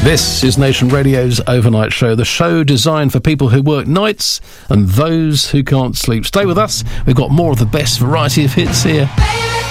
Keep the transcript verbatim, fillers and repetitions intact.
This is Nation Radio's Overnight Show, the show designed for people who work nights and those who can't sleep. Stay with us, we've got more of the best variety of hits here.